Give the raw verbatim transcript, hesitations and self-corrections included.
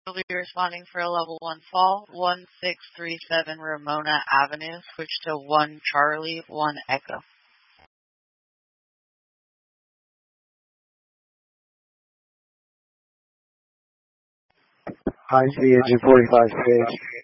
will be responding for a level one fall, one six three seven Ramona Avenue. Switch to one Charlie, one Echo. High-speed engine forty-five stage.